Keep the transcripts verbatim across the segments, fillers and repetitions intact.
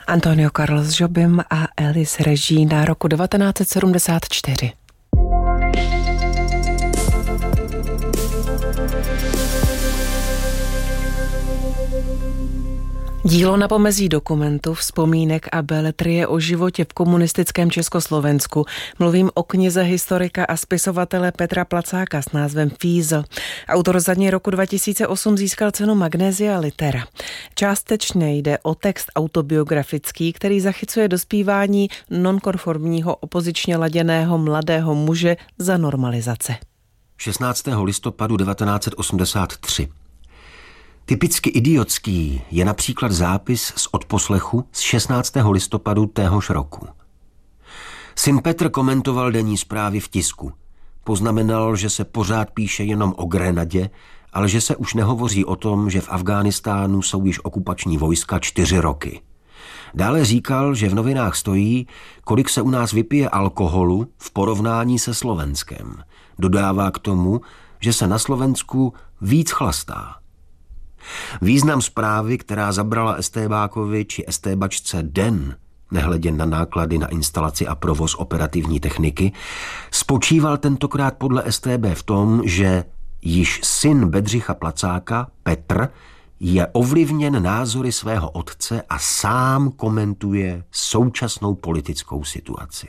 Antonio Carlos Jobim a Alice Regina roku devatenáct set sedmdesát čtyři. Dílo na pomezí dokumentů, vzpomínek a beletrie o životě v komunistickém Československu. Mluvím o knize historika a spisovatele Petra Placáka s názvem Fízl. Autor za něj roku dva tisíce osm získal cenu Magnesia Litera. Částečně jde o text autobiografický, který zachycuje dospívání nonkonformního opozičně laděného mladého muže za normalizace. šestnáctého listopadu devatenáct set osmdesát tři. Typicky idiotský je například zápis z odposlechu z šestnáctého listopadu téhož roku. Syn Petr komentoval denní zprávy v tisku. Poznamenal, že se pořád píše jenom o Grenadě, ale že se už nehovoří o tom, že v Afghánistánu jsou již okupační vojska čtyři roky. Dále říkal, že v novinách stojí, kolik se u nás vypije alkoholu v porovnání se Slovenskem. Dodává k tomu, že se na Slovensku víc chlastá. Význam zprávy, která zabrala estébákovi či estébačce den, nehledě na náklady na instalaci a provoz operativní techniky, spočíval tentokrát podle es té bé v tom, že již syn Bedřicha Placáka, Petr, je ovlivněn názory svého otce a sám komentuje současnou politickou situaci.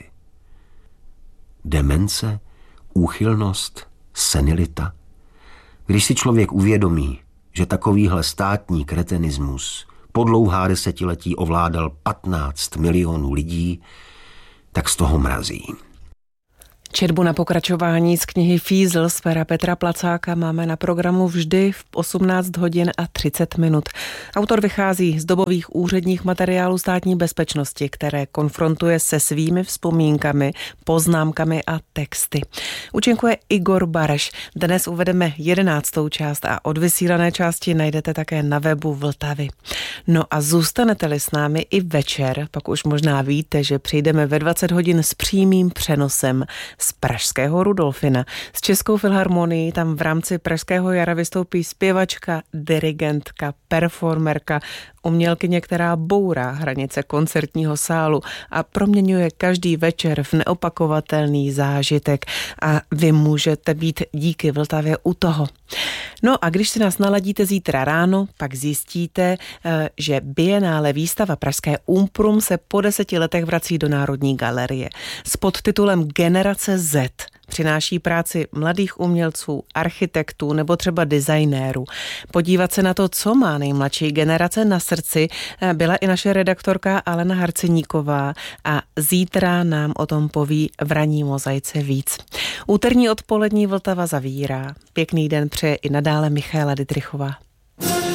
Demence, úchylnost, senilita. Když si člověk uvědomí, že takovýhle státní kretenismus po dlouhá desetiletí ovládal patnáct milionů lidí, tak z toho mrazí. Četbu na pokračování z knihy Fízl z pera Petra Placáka máme na programu vždy v osmnáct hodin a třicet minut. Autor vychází z dobových úředních materiálů státní bezpečnosti, které konfrontuje se svými vzpomínkami, poznámkami a texty. Účinkuje Igor Bareš. Dnes uvedeme jedenáctou část a odvysílané části najdete také na webu Vltavy. No a zůstanete-li s námi i večer, pak už možná víte, že přijdeme ve dvacet hodin s přímým přenosem z pražského Rudolfina. S Českou filharmonií tam v rámci Pražského jara vystoupí zpěvačka, dirigentka, performerka, umělkyně, která bourá hranice koncertního sálu a proměňuje každý večer v neopakovatelný zážitek a vy můžete být díky Vltavě u toho. No a když si nás naladíte zítra ráno, pak zjistíte, že Biennále výstava Pražské Umprum se po deseti letech vrací do Národní galerie. S podtitulem Generace Z přináší práci mladých umělců, architektů nebo třeba designérů. Podívat se na to, co má nejmladší generace na srdci, byla i naše redaktorka Alena Harceníková a zítra nám o tom poví v ranní mozaice víc. Úterní odpolední Vltava zavírá. Pěkný den přeje i nadále Michaela Dietrichová.